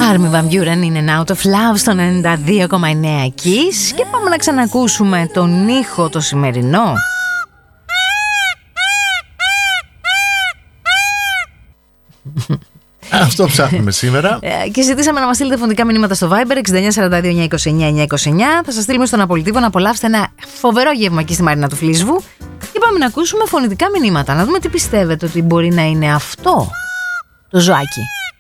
Armin van Buuren, In and Out of Love στο 92,9 Kiss. Και πάμε να ξανακούσουμε τον ήχο το σημερινό. Αυτό ψάχνουμε σήμερα. Και ζητήσαμε να μας στείλετε φωνικά μηνύματα στο Viber 6942-929-929. Θα σας στείλουμε στον Απολυτήβο να απολαύσετε ένα φοβερό γεύμα εκεί στη Μαρίνα του Φλίσβου. Και πάμε να ακούσουμε φωνητικά μηνύματα. Να δούμε τι πιστεύετε ότι μπορεί να είναι αυτό το ζωάκι.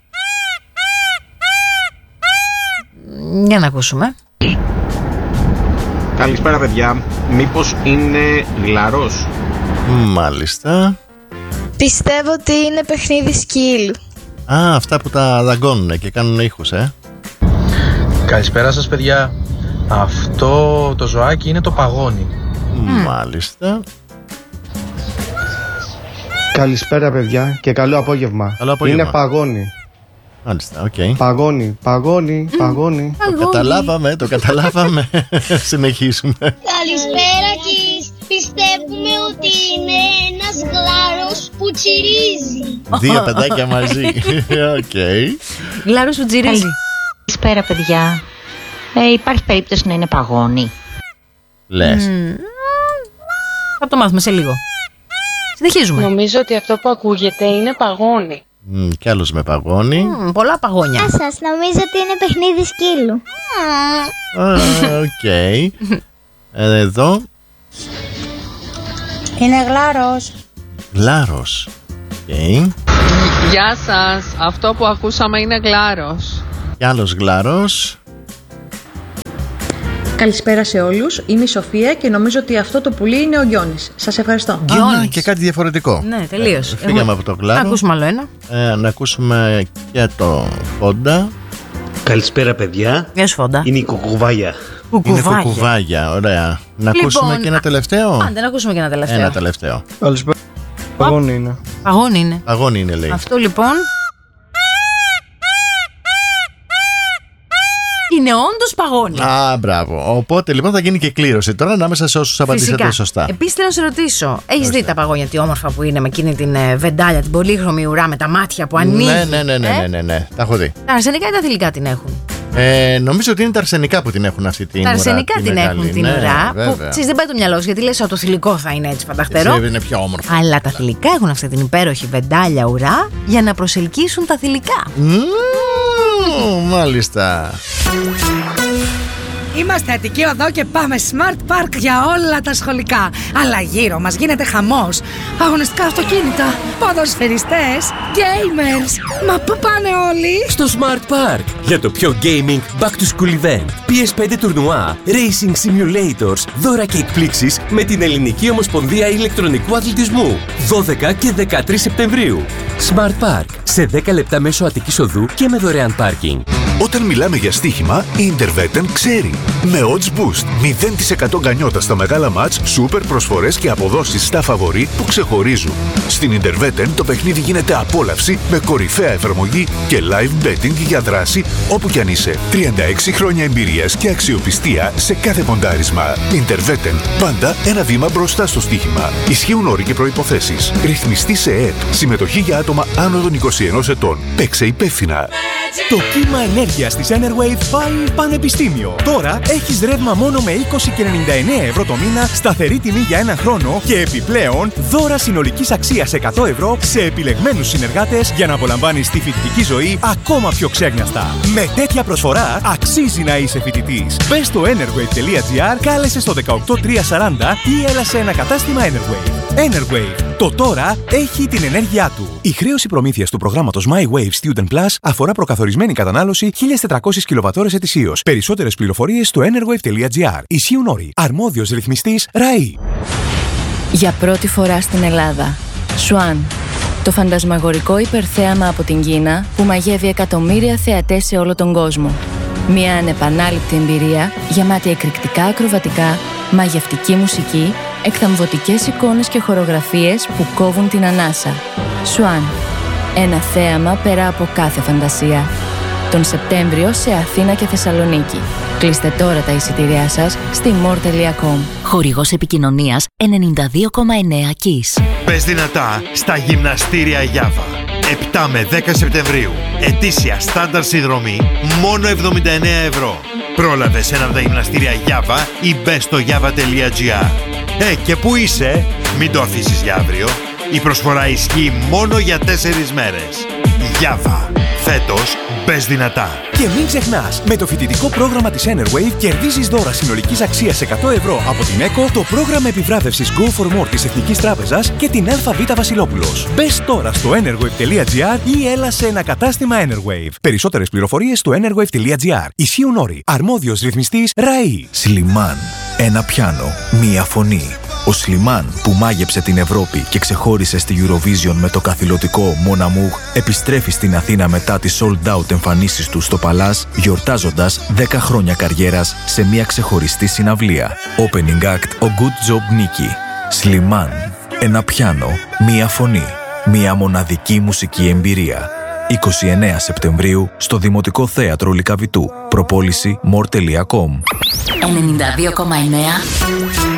Για να ακούσουμε. Καλησπέρα παιδιά. Μήπως είναι γλαρός? Μάλιστα. Πιστεύω ότι είναι παιχνίδι σκύλου. Α, αυτά που τα δαγκώνουν και κάνουν ήχους, Καλησπέρα σας παιδιά. Αυτό το ζωάκι είναι το παγόνι. Μάλιστα. Καλησπέρα παιδιά και καλό απόγευμα. Καλό απόγευμα. Είναι παγόνι. Μάλιστα, οκ. Παγόνι. Το καταλάβαμε. Συνεχίσουμε. Καλησπέρα Kiss. Πιστεύουμε ότι είναι ένας γλάρος που τσιρίζει. Δύο παιδάκια μαζί. Οκ. Γλάρος που τσιρίζει. Καλησπέρα παιδιά. Υπάρχει περίπτωση να είναι παγόνι? Λες. Θα το μάθουμε σε λίγο. Συνεχίζουμε. Νομίζω ότι αυτό που ακούγεται είναι παγόνι. Κι άλλος με παγόνι. Πολλά παγόνια. Γεια σας, νομίζω ότι είναι παιχνίδι σκύλου. Οκ. Εδώ. Είναι γλάρος. Γλάρος. Οκ. Γεια σας, αυτό που ακούσαμε είναι γλάρος. Κι άλλος γλάρος. Καλησπέρα σε όλους, είμαι η Σοφία και νομίζω ότι αυτό το πουλί είναι ο Γιώνης. Σας ευχαριστώ. Και κάτι διαφορετικό. Ναι, τελείως. Φύγαμε από το γλάρο. Να ακούσουμε άλλο ένα. Να ακούσουμε και το Φόντα. Καλησπέρα παιδιά. Γεια σου Φόντα. Είναι η κουκουβάγια. Είναι κουκουβάγια, ωραία. Να ακούσουμε και ένα τελευταίο. Άντε να ακούσουμε και ένα τελευταίο. Ένα τελευταίο. Καλησπέρα. Παγόνι είναι. Παγόνι είναι. Παγόνι είναι, λέει. Αυτό λοιπόν είναι όντως παγόνι. Α, μπράβο. Οπότε λοιπόν θα γίνει και κλήρωση τώρα ανάμεσα σε όσους απαντήσατε σωστά. Επίσης θέλω να σε ρωτήσω, έχεις δει τα παγόνια τι όμορφα που είναι με εκείνη την βεντάλια, την πολύχρωμη ουρά με τα μάτια που ανοίγει? Ναι. Τα έχω δει. Τα αρσενικά ή τα θηλυκά την έχουν? Νομίζω ότι είναι τα αρσενικά που την έχουν αυτή την ουρά. Τα αρσενικά την έχουν την ουρά. Που ξέρεις, δεν πάει το μυαλό σου γιατί λες ότι το θηλυκό θα είναι έτσι φανταχτερό. Είναι πιο όμορφο. Αλλά τα θηλυκά έχουν αυτή την υπέροχη βεντάλια ουρά για να προσελκύσουν τα θηλυκά. Μάλιστα. Είμαστε Αττική Οδό και πάμε Smart Park για όλα τα σχολικά. Αλλά γύρω μας γίνεται χαμός. Αγωνιστικά αυτοκίνητα, ποδοσφαιριστές, gamers. Μα πού πάνε όλοι? Στο Smart Park για το πιο gaming back to school event. PS5 τουρνουά, racing simulators, δώρα και εκπλήξεις με την Ελληνική Ομοσπονδία Ηλεκτρονικού Αθλητισμού. 12 και 13 Σεπτεμβρίου. Smart Park σε 10 λεπτά μέσω Αττικής Οδού και με δωρεάν πάρκινγκ. Όταν μιλάμε για στοίχημα, η Interveten ξέρει. Με odds boost, 0% γκανιότα στα μεγάλα μάτς, σούπερ προσφορές και αποδόσεις στα φαβορί που ξεχωρίζουν. Στην Interveten το παιχνίδι γίνεται απόλαυση με κορυφαία εφαρμογή και live betting για δράση όπου κι αν είσαι. 36 χρόνια εμπειρίας και αξιοπιστία σε κάθε ποντάρισμα. Interveten, πάντα ένα βήμα μπροστά στο στοίχημα. Ισχύουν όροι και προϋποθέσεις. Ρυθμιστή σε ΕΕΠ. Συμμετοχή για άτομα άνω των 21 ετών. Παίξε υπεύθυνα. Το κύμα ενέργειας της Enerwave πάει πανεπιστήμιο. Τώρα έχεις ρεύμα μόνο με 20 και 99 ευρώ το μήνα, σταθερή τιμή για ένα χρόνο και επιπλέον δώρα συνολικής αξίας 100 ευρώ σε επιλεγμένους συνεργάτες για να απολαμβάνεις τη φοιτητική ζωή ακόμα πιο ξέγνιαστα. Με τέτοια προσφορά αξίζει να είσαι φοιτητής. Μπες στο enerwave.gr, κάλεσε στο 18340 ή έλα σε ένα κατάστημα Enerwave. Enerwave. Το τώρα έχει την ενέργειά του. Η χρέωση προμήθειας του προγράμματος My Wave Student Plus αφορά προκαθορισμένη κατανάλωση 1.400 κιλοβατώρες ετησίως. Περισσότερες πληροφορίες στο enerwave.gr. Ισχύουν όροι. Αρμόδιος ρυθμιστής ΡΑΗ. Για πρώτη φορά στην Ελλάδα. Swan. Το φαντασμαγορικό υπερθέαμα από την Κίνα που μαγεύει εκατομμύρια θεατές σε όλο τον κόσμο. Μια ανεπανάληπτη εμπειρία γεμάτη εκρηκτικά ακροβατικά, μαγευτική μουσική, εκθαμβωτικές εικόνες και χορογραφίες που κόβουν την ανάσα. Swan. Ένα θέαμα πέρα από κάθε φαντασία. Τον Σεπτέμβριο σε Αθήνα και Θεσσαλονίκη. Κλείστε τώρα τα εισιτήριά σας στη more.com. Χορηγός επικοινωνίας 92,9 Kiss. Πες δυνατά στα γυμναστήρια Γιάβα. 7 με 10 Σεπτεμβρίου. Ετήσια στάνταρ συνδρομή μόνο 79 ευρώ. Πρόλαβε σε ένα από τα γυμναστήρια Java ή μπες στο java.gr. Και πού είσαι? Μην το αφήσεις για αύριο. Η προσφορά ισχύει μόνο για 4 μέρες. Java. Φέτος μπες δυνατά. Και μην ξεχνάς, με το φοιτητικό πρόγραμμα της Enerwave κερδίζεις δώρα συνολικής αξίας 100 ευρώ από την ΕΚΟ, το πρόγραμμα επιβράβευσης Go for More της Εθνικής Τράπεζας και την ΑΒ Βασιλόπουλος. Μπες τώρα στο enerwave.gr ή έλα σε ένα κατάστημα Enerwave. Περισσότερες πληροφορίες στο enerwave.gr. Ισχύουν όροι. Αρμόδιος ρυθμιστής ΡΑΗ. Σλιμάν. Ένα πιάνο. Μία φωνή. Ο Σλιμάν που μάγεψε την Ευρώπη και ξεχώρισε στη Eurovision με το καθηλωτικό Mon Amour επιστρέφει στην Αθήνα μετά τις sold out εμφανίσεις του στο Παλάς, γιορτάζοντας 10 χρόνια καριέρας σε μια ξεχωριστή συναυλία. Opening act ο Good Job Nicky. Σλιμάν. Ένα πιάνο. Μία φωνή. Μια μοναδική μουσική εμπειρία. 29 Σεπτεμβρίου στο Δημοτικό Θέατρο Λυκαβητού. Προπόληση more.com. 92,9